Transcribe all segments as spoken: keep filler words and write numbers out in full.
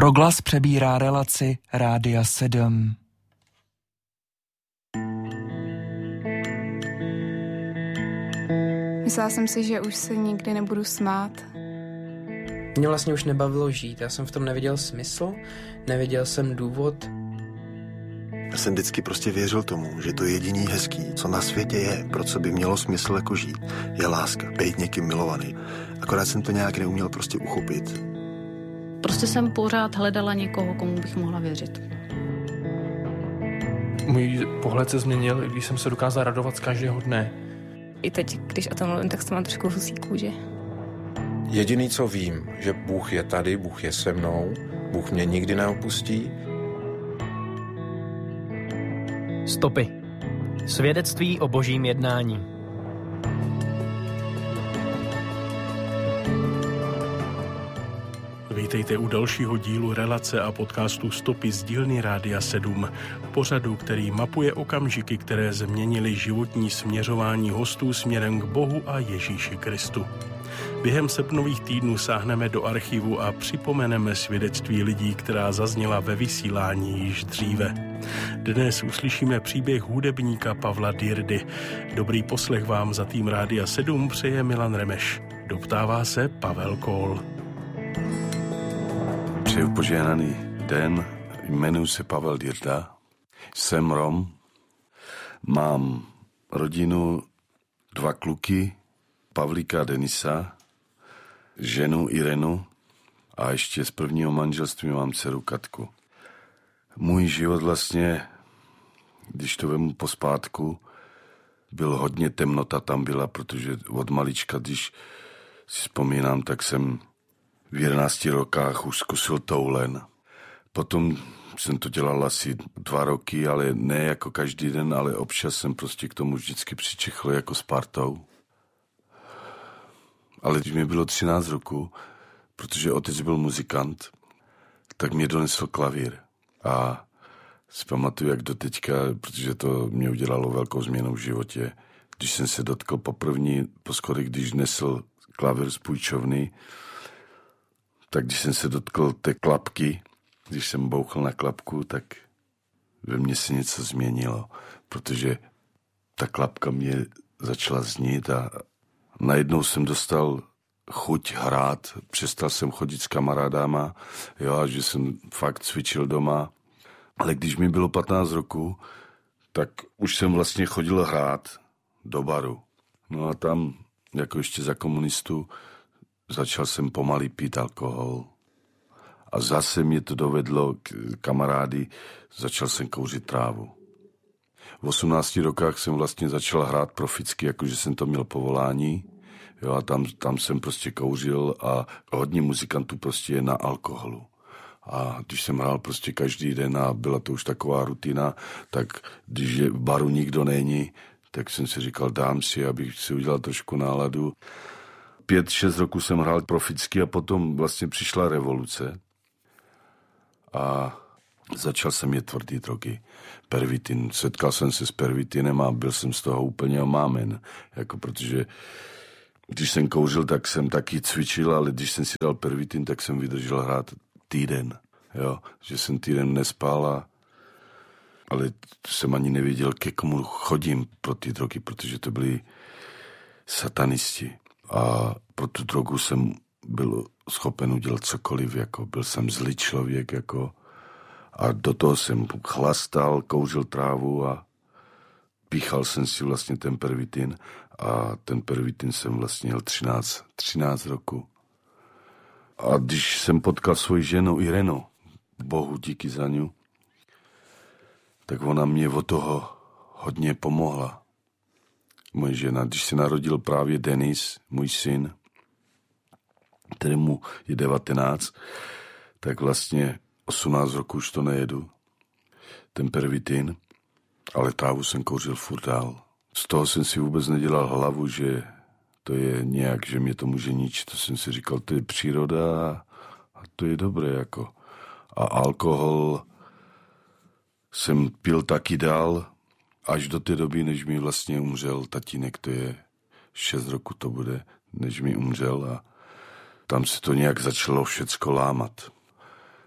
Proglas přebírá relaci Rádia sedm. Myslela jsem si, že už se nikdy nebudu smát. Mě vlastně už nebavilo žít, já jsem v tom neviděl smysl, neviděl jsem důvod. Já jsem vždycky prostě věřil tomu, že to jediný hezký, co na světě je, pro co by mělo smysl jako žít, je láska, být někým milovaný. Akorát jsem to nějak neuměl prostě uchopit. Prostě jsem pořád hledala někoho, komu bych mohla věřit. Můj pohled se změnil, když jsem se dokázal radovat z každého dne. I teď, když o tom mluvím, tak se mám trošku husí kůže. Jediný, co vím, že Bůh je tady, Bůh je se mnou, Bůh mě nikdy neopustí. Stopy. Svědectví o božím jednání. Vítejte u dalšího dílu relace a podcastu Stopy z dílny Rádia sedm. Pořadu, který mapuje okamžiky, které změnily životní směřování hostů směrem k Bohu a Ježíši Kristu. Během srpnových týdnů sáhneme do archivu a připomeneme svědectví lidí, která zazněla ve vysílání již dříve. Dnes uslyšíme příběh hudebníka Pavla Dirdy. Dobrý poslech vám za tým Rádia sedm přeje Milan Remeš. Doptává se Pavel Kohl. Přeju požehnaný den, jmenuji se Pavel Dirda, jsem Rom, mám rodinu, dva kluky, Pavlíka a Denisa, ženu Irenu a ještě z prvního manželství mám dceru Katku. Můj život vlastně, když to vemu pospátku, byl hodně temnota tam byla, protože od malička, když si vzpomínám, tak jsem v jedenácti rokách už zkusil toulen. Potom jsem to dělal asi dva roky, ale ne jako každý den, ale občas jsem prostě k tomu vždycky přičechl jako s partou. Ale když mi bylo třináct roků, protože otec byl muzikant, tak mě donesl klavír. A si pamatuju, jak do teďka, protože to mě udělalo velkou změnu v životě. Když jsem se dotkl poprvní po schodech, když nesl klavír z půjčovny, tak když jsem se dotkl té klapky, když jsem bouchl na klapku, tak ve mně se něco změnilo, protože ta klapka mě začala znít a najednou jsem dostal chuť hrát, přestal jsem chodit s kamarádama, jo, a že jsem fakt cvičil doma. Ale když mi bylo patnáct roků, tak už jsem vlastně chodil hrát do baru. No a tam, jako ještě za komunistů, začal jsem pomaly pít alkohol. A zase mě to dovedlo k kamarády, začal jsem kouřit trávu. V osmnácti rokách jsem vlastně začal hrát proficky, jakože jsem to měl povolání. Jo, a tam, tam jsem prostě kouřil a hodně muzikantů prostě je na alkoholu. A když jsem hrál prostě každý den a byla to už taková rutina, tak když v baru nikdo není, tak jsem si říkal, dám si, abych si udělal trošku náladu. Pět, šest roků jsem hrál proficky a potom vlastně přišla revoluce a začal jsem jet tvrdý drogy. Pervitin. Setkal jsem se s pervitinem a byl jsem z toho úplně omámen. Jako protože když jsem kouřil, tak jsem taky cvičil, ale když jsem si dal pervitin, tak jsem vydržel hrát týden. Jo, že jsem týden nespal, a, ale jsem ani nevěděl, ke komu chodím pro ty drogy, protože to byli satanisti. A pro tu drogu jsem byl schopen udělat cokoliv, jako byl jsem zlý člověk, jako a do toho jsem chlastal, kouřil trávu a píchal jsem si vlastně ten pervitin a ten pervitin jsem vlastně měl třináct, třináct roku. A když jsem potkal svoji ženu Irenu, Bohu díky za ňu, tak ona mě od toho hodně pomohla. Moje žena, když se narodil právě Denis, můj syn, kterému je devatenáct, tak vlastně osmnáct roku už to nejedu, ten pervitin, ale trávu jsem kouřil furt dál. Z toho jsem si vůbec nedělal hlavu, že to je nějak, že mě to může ničit. To jsem si říkal, to je příroda a to je dobré, jako. A alkohol jsem pil taky dál, až do té doby, než mi vlastně umřel tatínek, to je šest roku to bude, než mi umřel a tam se to nějak začalo všecko lámat.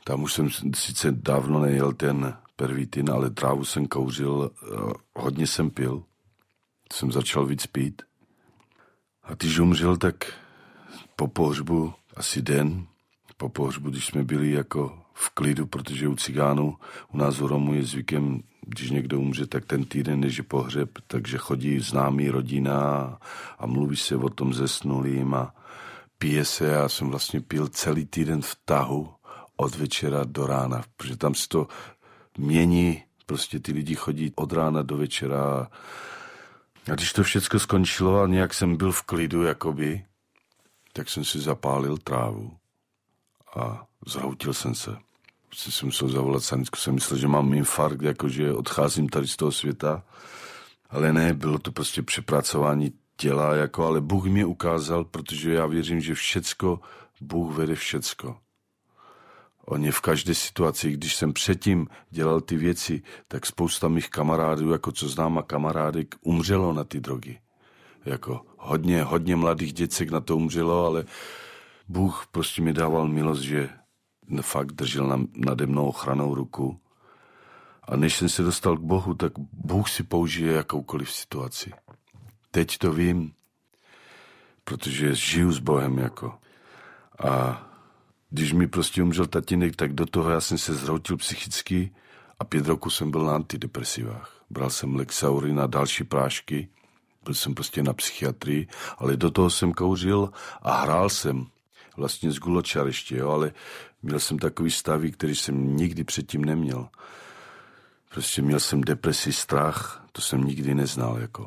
Tam už jsem sice dávno nejel ten pervitin, ale trávu jsem kouřil, hodně jsem pil. Jsem začal víc pít. A když umřel, tak po pohřbu asi den, po pohřbu, když jsme byli jako v klidu, protože u cigánů, u nás u Romů je zvykem, když někdo umře, tak ten týden, než je pohřeb, takže chodí známý rodina a mluví se o tom zesnulým a pije se. Já jsem vlastně pil celý týden v tahu od večera do rána, protože tam se to mění, prostě ty lidi chodí od rána do večera. A když to všechno skončilo a nějak jsem byl v klidu, jakoby, tak jsem si zapálil trávu a zhroutil jsem se. Prostě jsem musel zavolat sanitku, jsem myslel, že mám infarkt, jakože odcházím tady z toho světa. Ale ne, bylo to prostě přepracování těla, jako, ale Bůh mě ukázal, protože já věřím, že všecko, Bůh vede všecko. On je v každé situaci, když jsem předtím dělal ty věci, tak spousta mých kamarádů, jako co znám a kamarádek, umřelo na ty drogy. Jako hodně, hodně mladých děcek na to umřelo, ale Bůh prostě mi dával milost, že fakt držel nade mnou ochranou ruku. A než jsem se dostal k Bohu, tak Bůh si použije jakoukoliv situaci. Teď to vím, protože žiju s Bohem, jako. A když mi prostě umřel tatínek, tak do toho já jsem se zhroutil psychicky a pět roku jsem byl na antidepresivách. Bral jsem Lexaurin a další prášky, byl jsem prostě na psychiatrii, ale do toho jsem kouřil a hrál jsem vlastně z guločar ještě, jo, ale měl jsem takový stavy, který jsem nikdy předtím neměl. Prostě měl jsem depresi, strach, to jsem nikdy neznal, jako.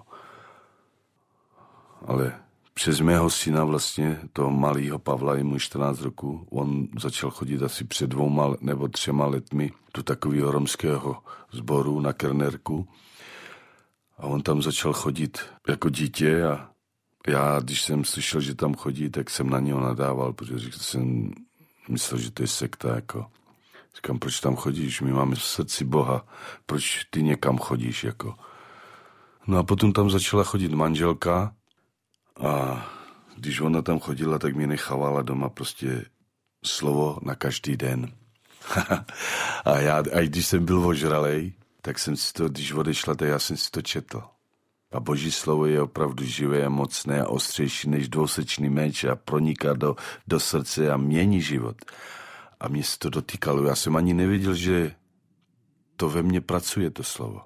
Ale přes mého syna vlastně, toho malého Pavla, je mu čtrnáct roku, on začal chodit asi před dvouma nebo třema letmi do takového romského sboru na Kernerku a on tam začal chodit jako dítě a já, když jsem slyšel, že tam chodí, tak jsem na něho nadával, protože jsem myslel, že to je sekta, jako. Říkám, proč tam chodíš, my máme v srdci Boha, proč ty někam chodíš, jako. No a potom tam začala chodit manželka a když ona tam chodila, tak mi nechávala doma prostě slovo na každý den. a já, a když jsem byl ožralej, tak jsem si to, když odešla, tak já jsem si to četl. A Boží slovo je opravdu živé a mocné a ostřejší než dvousečný meč a proniká do, do srdce a mění život. A mě se to dotýkalo. Já jsem ani nevěděl, že to ve mně pracuje, to slovo.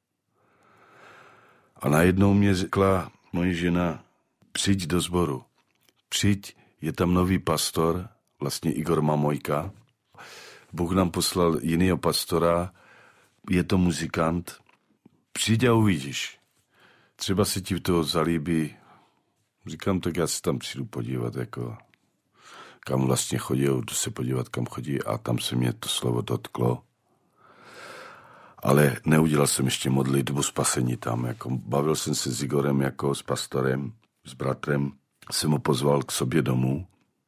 A najednou mě řekla moje žena, přijď do sboru. Přijď, je tam nový pastor, vlastně Igor Mamojka. Bůh nám poslal jinýho pastora, je to muzikant. Přijď a uvidíš. Třeba se ti to zalíbí. Říkám, tak já se tam přijdu podívat, jako kam vlastně chodí, jdu se podívat, kam chodí a tam se mě to slovo dotklo. Ale neudělal jsem ještě modlitbu spasení tam, jako bavil jsem se s Igorem, jako s pastorem, s bratrem, jsem ho pozval k sobě domů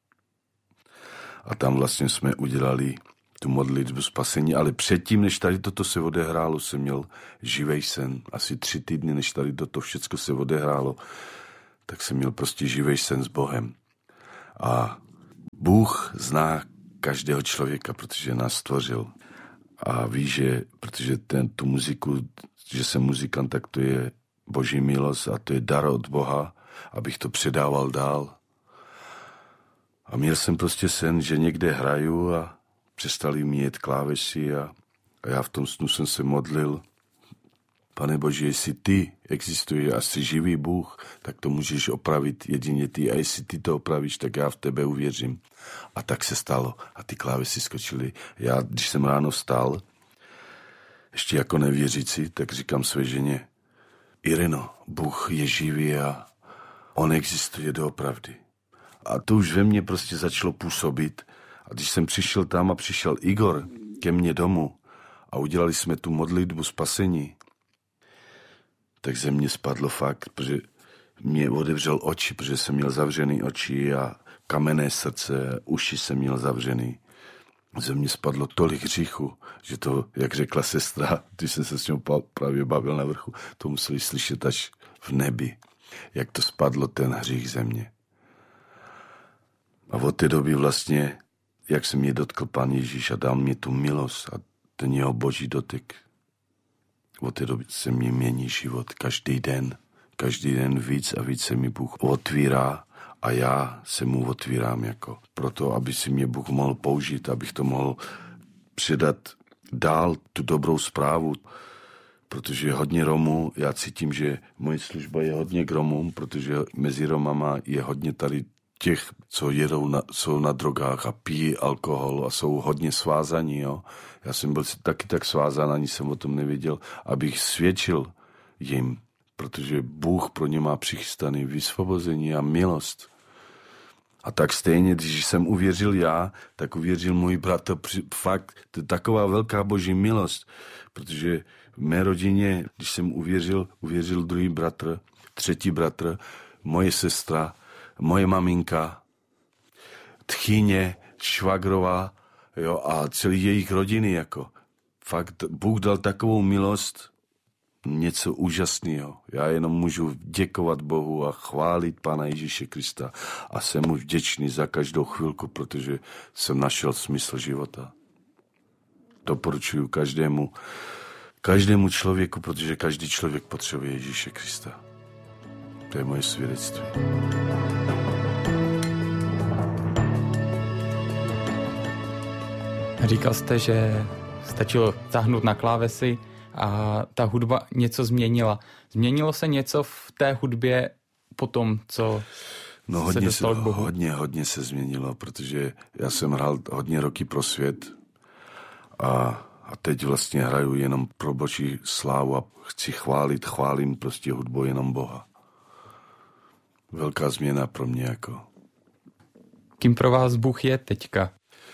a tam vlastně jsme udělali tu modlitbu spasení, ale předtím, než tady toto se odehrálo, jsem měl živej sen. Asi tři týdny, než tady toto všecko se odehrálo, tak jsem měl prostě živej sen s Bohem. A Bůh zná každého člověka, protože nás stvořil. A ví, že protože ten, tu muziku, že jsem muzikant, tak to je Boží milost a to je dar od Boha, abych to předával dál. A měl jsem prostě sen, že někde hraju a přestali mi jet klávesy a, a já v tom snu jsem se modlil. Pane Bože, jestli ty existuje a jsi živý Bůh, tak to můžeš opravit jedině ty. A jestli ty to opravíš, tak já v tebe uvěřím. A tak se stalo. A ty klávesy skočily. Já, když jsem ráno vstal, ještě jako nevěřící, tak říkám své ženě, Ireno, Bůh je živý a on existuje doopravdy. A to už ve mně prostě začalo působit. A když jsem přišel tam a přišel Igor ke mně domů a udělali jsme tu modlitbu spasení, tak ze mě spadlo fakt, protože mě otevřel oči, protože jsem měl zavřený oči a kamenné srdce, uši jsem měl zavřený. Ze mě spadlo tolik hříchu, že to, jak řekla sestra, když jsem se s ním právě bavil na vrchu, to museli slyšet až v nebi, jak to spadlo ten hřích ze mě. A od té doby vlastně jak se mě dotkl Pán Ježíš a dal mě tu milost a ten jeho boží dotyk. Od té doby se mě mění život každý den. Každý den víc a víc se mi Bůh otvírá a já se mu otvírám jako proto, aby si mě Bůh mohl použít, abych to mohl předat dál tu dobrou zprávu. Protože hodně Romů, já cítím, že moje služba je hodně k Romům, protože mezi Romama je hodně tady těch, co jedou, na, jsou na drogách a pijí alkohol a jsou hodně svázaní. Jo. Já jsem byl taky tak svázán, ani jsem o tom nevěděl, abych svědčil jim, protože Bůh pro ně má přichystaný vysvobození a milost. A tak stejně, když jsem uvěřil já, tak uvěřil můj bratr. Fakt, to je taková velká boží milost, protože v mé rodině, když jsem uvěřil, uvěřil druhý bratr, třetí bratr, moje sestra, moje maminka, tchýně, švagrová, jo, a celý jejich rodiny, jako. Fakt, Bůh dal takovou milost, něco úžasného. Já jenom můžu děkovat Bohu a chválit Pána Ježíše Krista a jsem mu vděčný za každou chvilku, protože jsem našel smysl života. Doporučuji každému, každému člověku, protože každý člověk potřebuje Ježíše Krista. To je moje svědectví. Říkal jste, že stačilo táhnout na klávesy a ta hudba něco změnila. Změnilo se něco v té hudbě po tom, co no, se hodně dostal se, k Bohu? Hodně, hodně se změnilo, protože já jsem hrál hodně roky pro svět a, a teď vlastně hraju jenom pro boží slávu a chci chválit, chválím prostě hudbou jenom Boha. Velká změna pro mě jako. Kým pro vás Bůh je teďka?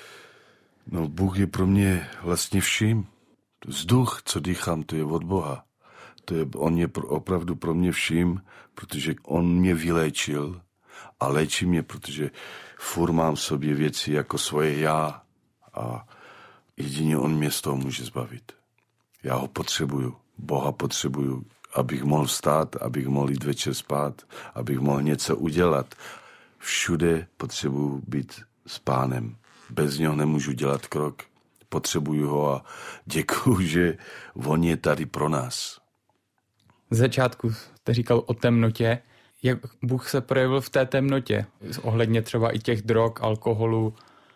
No, Bůh je pro mě vlastně vším. Vzduch, co dýchám, to je od Boha. To je, on je pro, opravdu pro mě vším, protože on mě vyléčil a léčí mě, protože furt mám v sobě věci jako svoje já a jedině on mě z toho může zbavit. Já ho potřebuju, Boha potřebuju, abych mohl vstát, abych mohl jít večer spát, abych mohl něco udělat. Všude potřebuju být s Pánem. Bez něho nemůžu dělat krok. Potřebuju ho a děkuju, že on je tady pro nás. Z začátku jste říkal o temnotě. Jak Bůh se projevil v té temnotě? Ohledně třeba i těch drog, alkoholu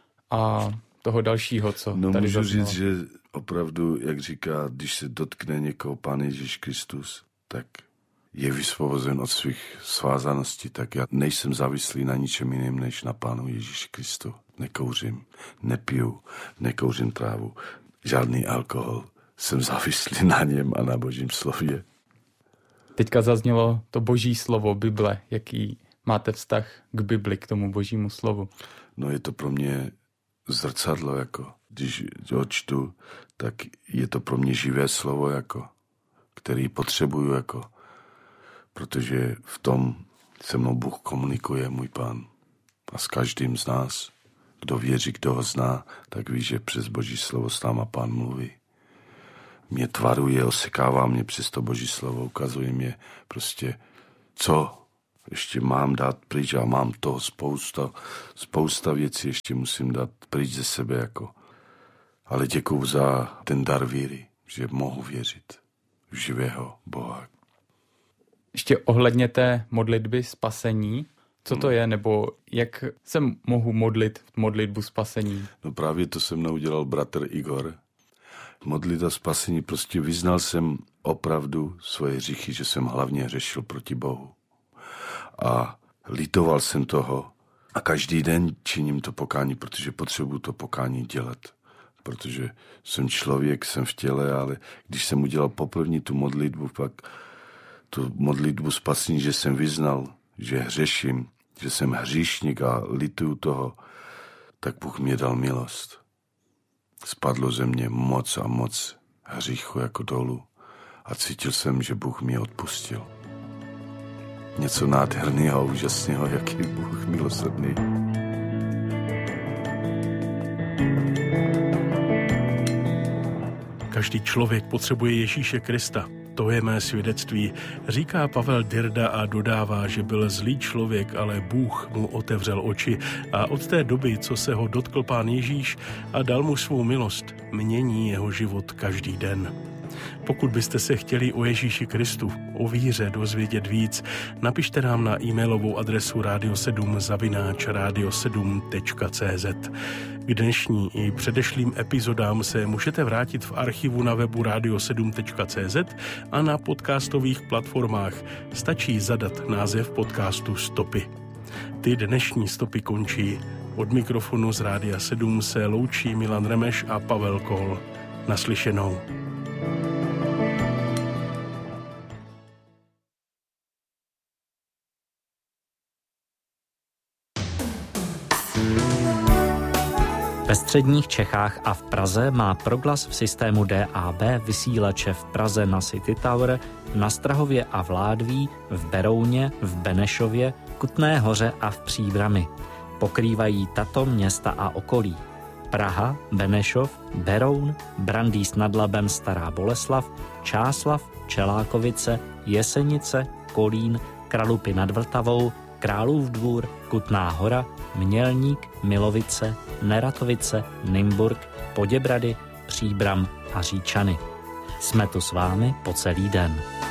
a toho dalšího, co no, tady můžu zaznělo. říct, že opravdu, jak říká, když se dotkne někoho Pán Ježíš Kristus, tak je vysvobozen od svých svázaností, tak já nejsem závislý na ničem jiném, než na Pánu Ježíši Kristu. Nekouřím, nepiju, nekouřím trávu, žádný alkohol. Jsem závislý na něm a na Božím slově. Teďka zaznělo to Boží slovo, Bible. Jaký máte vztah k Bibli, k tomu Božímu slovu? No je to pro mě zrcadlo, jako. Když ho čtu, tak je to pro mě živé slovo, jako, který potřebuju, jako. Protože v tom se mnou Bůh komunikuje, můj Pán. A s každým z nás, kdo věří, kdo ho zná, tak ví, že přes Boží slovo s náma Pán mluví. Mě tvaruje, osekává mě přes to Boží slovo, ukazuje mě prostě, co ještě mám dát pryč a mám toho spousta, spousta věcí ještě musím dát pryč ze sebe, jako. Ale děkuju za ten dar víry, že mohu věřit v živého Boha. Ještě ohledně té modlitby spasení, co to je, nebo jak se mohu modlit v modlitbu spasení? No právě to se mnou udělal bratr Igor. Modlitba spasení, prostě vyznal jsem opravdu svoje hříchy, že jsem hlavně hřešil proti Bohu. A litoval jsem toho a každý den činím to pokání, protože potřebuji to pokání dělat. Protože jsem člověk, jsem v těle, ale když jsem udělal poprvé tu modlitbu, pak tu modlitbu spasení, že jsem vyznal, že hřeším, že jsem hříšník a lituju toho, tak Bůh mě dal milost. Spadlo ze mě moc a moc hříchu jako dolů a cítil jsem, že Bůh mě odpustil. Něco nádherného a úžasného, jaký je Bůh milosrdný. Každý člověk potřebuje Ježíše Krista. To je mé svědectví, říká Pavel Dirda a dodává, že byl zlý člověk, ale Bůh mu otevřel oči a od té doby, co se ho dotkl Pán Ježíš a dal mu svou milost, mění jeho život každý den. Pokud byste se chtěli o Ježíši Kristu, o víře dozvědět víc, napište nám na e-mailovou adresu radio sedm zavináč radio sedm tečka cé zet. K dnešní i předešlým epizodám se můžete vrátit v archivu na webu radio sedm tečka cé zet a na podcastových platformách. Stačí zadat název podcastu Stopy. Ty dnešní stopy končí. Od mikrofonu z Rádia sedm se loučí Milan Remeš a Pavel Kohl. Naslyšenou. Ve středních Čechách a v Praze má Proglas v systému D A B vysílače v Praze na City Tower, na Strahově a v Ládví, v Berouně, v Benešově, Kutné Hoře a v Příbrami. Pokrývají tato města a okolí: Praha, Benešov, Beroun, Brandýs nad Labem, Stará Boleslav, Čáslav, Čelákovice, Jesenice, Kolín, Kralupy nad Vltavou, Králův Dvůr, Kutná Hora, Mělník, Milovice, Neratovice, Nymburk, Poděbrady, Příbram a Říčany. Jsme tu s vámi po celý den.